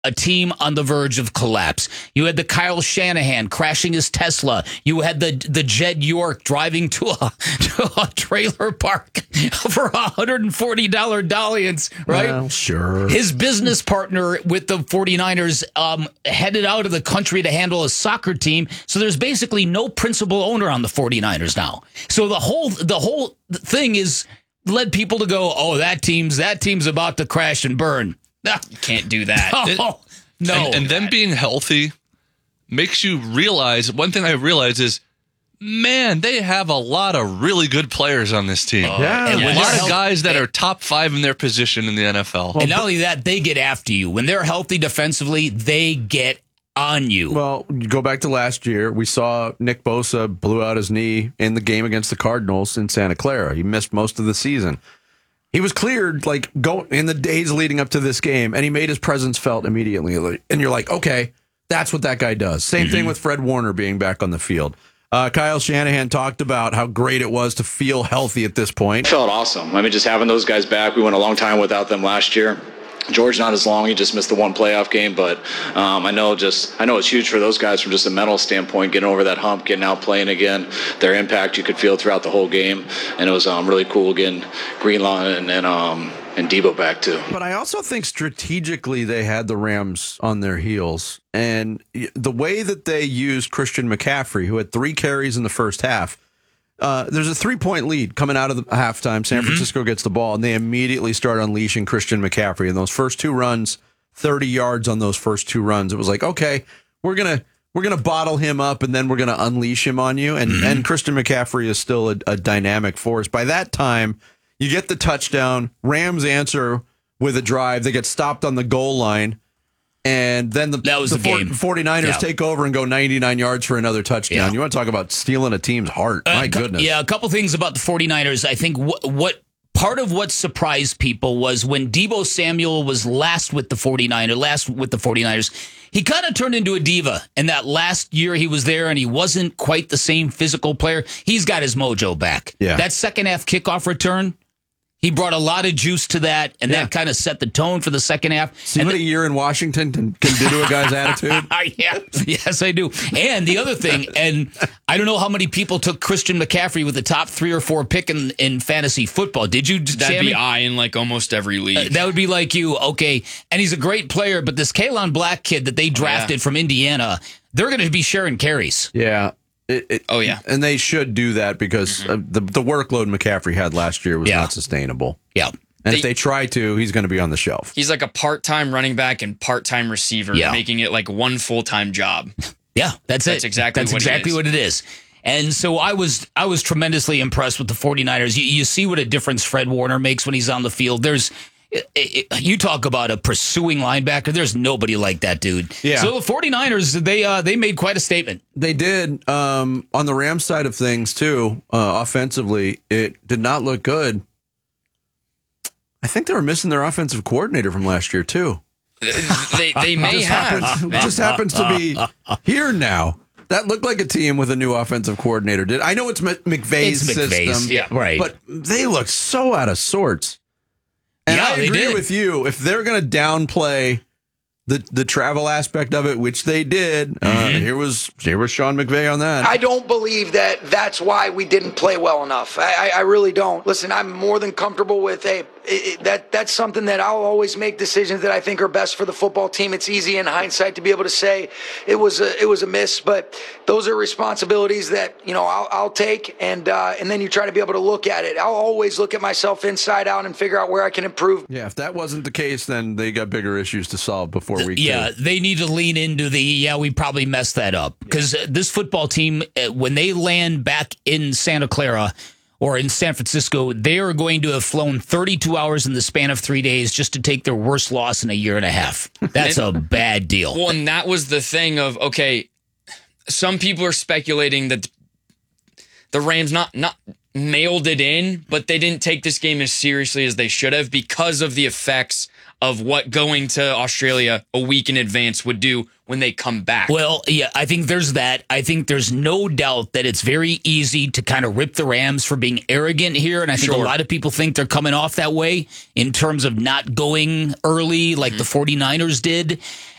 a team on the verge of collapse. You had the Kyle Shanahan crashing his Tesla. You had the Jed York driving to a trailer park for $140 dalliance, right? Well, sure. His business partner with the 49ers headed out of the country to handle a soccer team. So there's basically no principal owner on the 49ers now. So the whole thing is led people to go, oh, that team's about to crash and burn. You can't do that. No. And them being healthy makes you realize, one thing I realize is, man, they have a lot of really good players on this team. And A lot of guys that are top 5 in their position in the NFL. And not only that, they get after you. When they're healthy defensively, they get on you. Well, you go back to last year. We saw Nick Bosa blew out his knee in the game against the Cardinals in Santa Clara. He missed most of the season. He was cleared in the days leading up to this game, and he made his presence felt immediately. And you're like, okay, that's what that guy does. Same thing with Fred Warner being back on the field. Kyle Shanahan talked about how great it was to feel healthy at this point. Felt awesome. I mean, just having those guys back. We went a long time without them last year. George not as long. He just missed the one playoff game, but I know it's huge for those guys from just a mental standpoint, getting over that hump, getting out playing again. Their impact you could feel throughout the whole game, and it was really cool getting Greenlaw and Debo back too. But I also think strategically they had the Rams on their heels, and the way that they used Christian McCaffrey, who had 3 carries in the first half. There's a 3-point lead coming out of the halftime. San Francisco gets the ball, and they immediately start unleashing Christian McCaffrey. In those first 2 runs, 30 yards on those first 2 runs. It was like, okay, we're gonna bottle him up, and then we're gonna unleash him on you. And Christian McCaffrey is still a dynamic force. By that time, you get the touchdown. Rams answer with a drive. They get stopped on the goal line. And then the 49ers take over and go 99 yards for another touchdown. Yeah. You want to talk about stealing a team's heart. My goodness. Yeah, a couple things about the 49ers. I think what part of what surprised people was when Deebo Samuel was last with the 49ers, he kind of turned into a diva. And that last year he was there and he wasn't quite the same physical player. He's got his mojo back. Yeah. That second half kickoff return, he brought a lot of juice to that, and that kind of set the tone for the second half. See what a year in Washington can do to a guy's attitude? Yes, I do. And the other thing, and I don't know how many people took Christian McCaffrey with the top 3 or 4 pick in fantasy football. Did you, That'd Sammy? be I in like almost every league. That would be like you. Okay. And he's a great player, but this Kalen Black kid that they drafted from Indiana, they're going to be sharing carries. Yeah. And they should do that because the workload McCaffrey had last year was not sustainable. Yeah. And if they try to, he's going to be on the shelf. He's like a part-time running back and part-time receiver, making it like one full-time job. Yeah, that's it. That's exactly what it is. And so I was tremendously impressed with the 49ers. You see what a difference Fred Warner makes when he's on the field. You talk about a pursuing linebacker. There's nobody like that dude. Yeah. So the 49ers, they made quite a statement. They did. On the Rams side of things, too, offensively, it did not look good. I think they were missing their offensive coordinator from last year, too. They may have. It just happens to be here now. That looked like a team with a new offensive coordinator. I know it's McVay's system, right. But they look so out of sorts. And I agree with you. If they're going to downplay the travel aspect of it, which they did, here was Sean McVay on that. I don't believe that's why we didn't play well enough. I really don't. Listen, I'm more than comfortable with that's something that I'll always make decisions that I think are best for the football team. It's easy in hindsight to be able to say it was a miss, but those are responsibilities that I'll take, and then you try to be able to look at it. I'll always look at myself inside out and figure out where I can improve. Yeah, if that wasn't the case, then they got bigger issues to solve before week 2. Yeah, they need to lean into we probably messed that up because this football team, when they land back in Santa Clara or in San Francisco, they are going to have flown 32 hours in the span of 3 days just to take their worst loss in a year and a half. That's a bad deal. Well, and that was the thing of, okay, some people are speculating that the Rams not mailed it in, but they didn't take this game as seriously as they should have because of the effects of what going to Australia a week in advance would do when they come back. Well, yeah, I think there's that. I think there's no doubt that it's very easy to kind of rip the Rams for being arrogant here. And I think a lot of people think they're coming off that way in terms of not going early like the 49ers did.